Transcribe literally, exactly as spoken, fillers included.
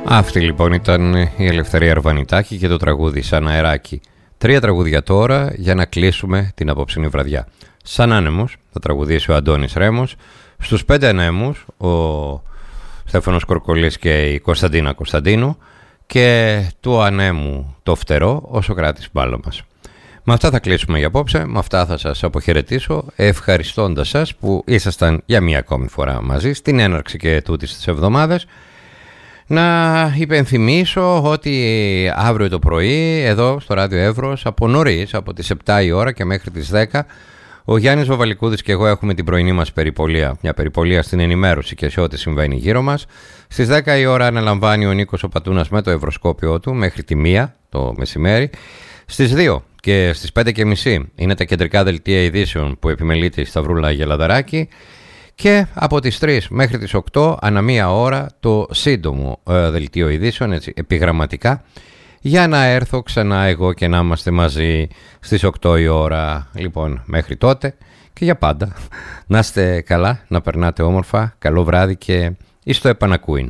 Αυτή λοιπόν ήταν η Ελευθερία Αρβανιτάκη και το τραγούδι Σαν αεράκι. Τρία τραγούδια τώρα για να κλείσουμε την απόψινή βραδιά. Σαν άνεμος θα τραγουδήσει ο Αντώνης Ρέμος. Στους πέντε ανέμους ο Στέφανος Κορκολής και η Κωνσταντίνα Κωνσταντίνου. Και του ανέμου το φτερό ο Σωκράτης Μπάλαμας. Με αυτά θα κλείσουμε για απόψε. Με αυτά θα σας αποχαιρετήσω, ευχαριστώντας σας που ήσασταν για μία ακόμη φορά μαζί στην έναρξη και τούτης της εβδομάδας. Να υπενθυμίσω ότι αύριο το πρωί εδώ στο Ράδιο Εύρος από νωρίς, από τις επτά η ώρα και μέχρι τις δέκα, ο Γιάννης Βαβαλικούδης και εγώ έχουμε την πρωινή μας περιπολία. Μια περιπολία στην ενημέρωση και σε ό,τι συμβαίνει γύρω μας. Στις δέκα η ώρα αναλαμβάνει ο Νίκος ο Πατούνας με το ευρωσκόπιο του μέχρι τη μία το μεσημέρι. Στις δύο και στις πέντε και μισή είναι τα κεντρικά δελτία ειδήσεων που επιμελείται η Σταυρούλα Γελαδαράκη. Και από τις τρεις μέχρι τις οκτώ ανά μία ώρα το σύντομο ε, δελτίο ειδήσεων, έτσι, επιγραμματικά, για να έρθω ξανά εγώ και να είμαστε μαζί στις οκτώ η ώρα. Λοιπόν, μέχρι τότε και για πάντα να είστε καλά, να περνάτε όμορφα, καλό βράδυ και εις το επανακούειν.